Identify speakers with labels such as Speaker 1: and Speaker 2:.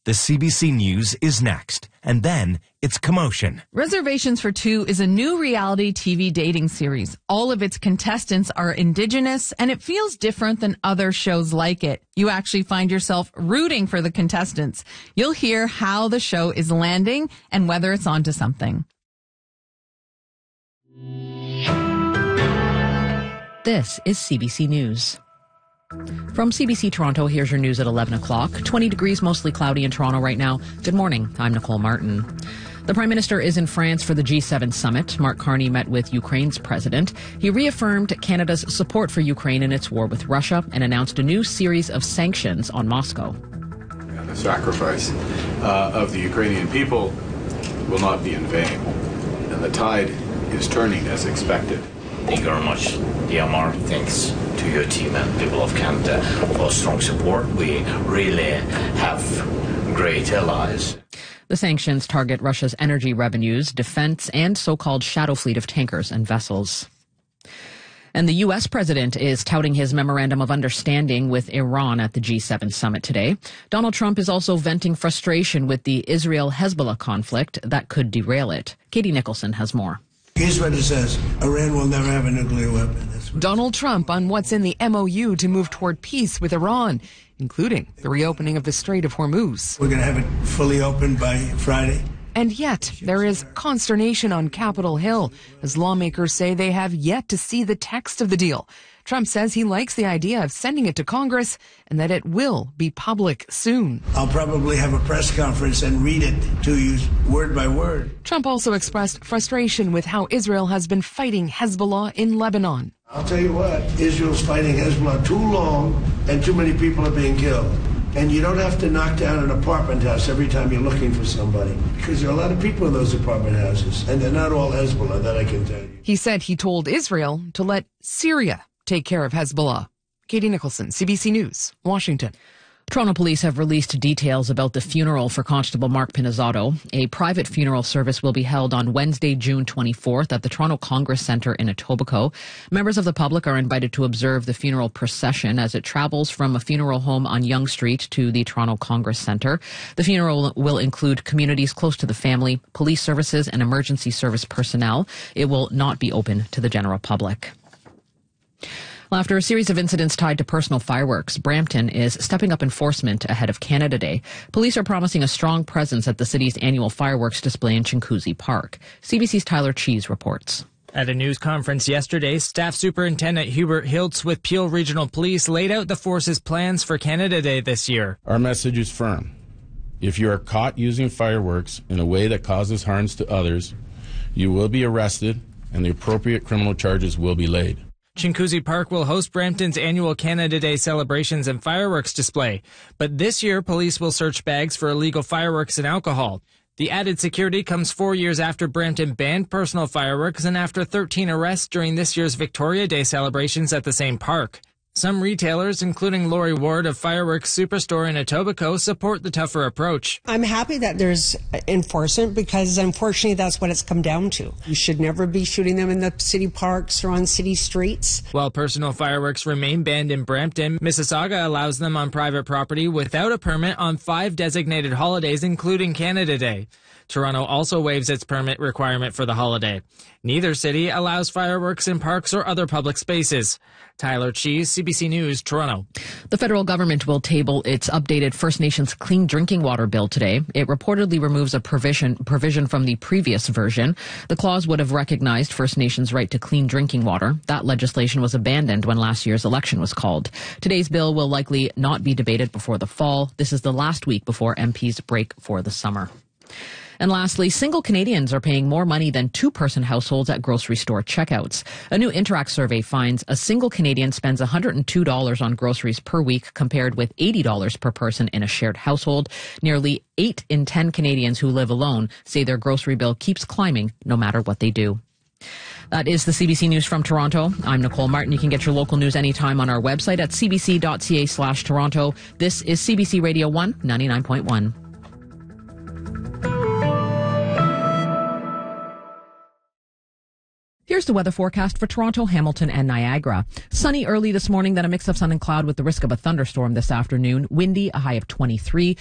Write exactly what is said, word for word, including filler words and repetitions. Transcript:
Speaker 1: The C B C News is next, and then it's Commotion.
Speaker 2: Reservations for Two is a new reality T V dating series. All of its contestants are Indigenous, and it feels different than other shows like it. You actually find yourself rooting for the contestants. You'll hear how the show is landing and whether it's onto something.
Speaker 3: This is C B C News. From C B C Toronto, here's your news at eleven o'clock. twenty degrees, mostly cloudy in Toronto right now. Good morning. I'm Nicole Martin. The Prime Minister is in France for the G seven summit. Mark Carney met with Ukraine's president. He reaffirmed Canada's support for Ukraine in its war with Russia and announced a new series of sanctions on Moscow.
Speaker 4: The sacrifice uh, of the Ukrainian people will not be in vain, and the tide is turning as expected.
Speaker 5: Thank you very much, D M R. Thanks to your team and people of Canada for strong support. We really have great allies.
Speaker 3: The sanctions target Russia's energy revenues, defense, and so-called shadow fleet of tankers and vessels. And the U S president is touting his memorandum of understanding with Iran at the G seven summit today. Donald Trump is also venting frustration with the Israel-Hezbollah conflict that could derail it. Katie Nicholson has more.
Speaker 6: Here's what it says. Iran will never have a nuclear weapon.
Speaker 7: Donald Trump on what's in the M O U to move toward peace with Iran, including the reopening of the Strait of Hormuz.
Speaker 6: We're going to have it fully open by Friday.
Speaker 7: And yet, there is consternation on Capitol Hill as lawmakers say they have yet to see the text of the deal. Trump says he likes the idea of sending it to Congress and that it will be public soon.
Speaker 6: I'll probably have a press conference and read it to you word by word.
Speaker 7: Trump also expressed frustration with how Israel has been fighting Hezbollah in Lebanon.
Speaker 6: I'll tell you what, Israel's fighting Hezbollah too long and too many people are being killed. And you don't have to knock down an apartment house every time you're looking for somebody, because there are a lot of people in those apartment houses, and they're not all Hezbollah, that I can tell you.
Speaker 7: He said he told Israel to let Syria take care of Hezbollah. Katie Nicholson, C B C News, Washington.
Speaker 3: Toronto police have released details about the funeral for Constable Mark Pinizzato. A private funeral service will be held on Wednesday, June twenty-fourth at the Toronto Congress Centre in Etobicoke. Members of the public are invited to observe the funeral procession as it travels from a funeral home on Yonge Street to the Toronto Congress Centre. The funeral will include communities close to the family, police services, and emergency service personnel. It will not be open to the general public. Well, after a series of incidents tied to personal fireworks, Brampton is stepping up enforcement ahead of Canada Day. Police are promising a strong presence at the city's annual fireworks display in Chinguacousy Park. C B C's Tyler Cheese reports.
Speaker 8: At a news conference yesterday, Staff Superintendent Hubert Hiltz with Peel Regional Police laid out the force's plans for Canada Day this year.
Speaker 9: Our message is firm. If you are caught using fireworks in a way that causes harms to others, you will be arrested and the appropriate criminal charges will be laid.
Speaker 8: Chinguacousy Park will host Brampton's annual Canada Day celebrations and fireworks display. But this year, police will search bags for illegal fireworks and alcohol. The added security comes four years after Brampton banned personal fireworks and after thirteen arrests during this year's Victoria Day celebrations at the same park. Some retailers, including Laurie Ward of Fireworks Superstore in Etobicoke, support the tougher approach.
Speaker 10: I'm happy that there's enforcement because unfortunately that's what it's come down to. You should never be shooting them in the city parks or on city streets.
Speaker 8: While personal fireworks remain banned in Brampton, Mississauga allows them on private property without a permit on five designated holidays, including Canada Day. Toronto also waives its permit requirement for the holiday. Neither city allows fireworks in parks or other public spaces. Tyler Cheese, C B C News, Toronto.
Speaker 3: The federal government will table its updated First Nations Clean Drinking Water Bill today. It reportedly removes a provision, provision from the previous version. The clause would have recognized First Nations' right to clean drinking water. That legislation was abandoned when last year's election was called. Today's bill will likely not be debated before the fall. This is the last week before M Ps break for the summer. And lastly, single Canadians are paying more money than two-person households at grocery store checkouts. A new Interact survey finds a single Canadian spends one hundred two dollars on groceries per week compared with eighty dollars per person in a shared household. Nearly eight in ten Canadians who live alone say their grocery bill keeps climbing no matter what they do. That is the C B C News from Toronto. I'm Nicole Martin. You can get your local news anytime on our website at c b c dot c a slash Toronto. This is C B C Radio one, ninety-nine point one. Here's the weather forecast for Toronto, Hamilton, and Niagara. Sunny early this morning, then a mix of sun and cloud with the risk of a thunderstorm this afternoon. Windy, a high of twenty-three.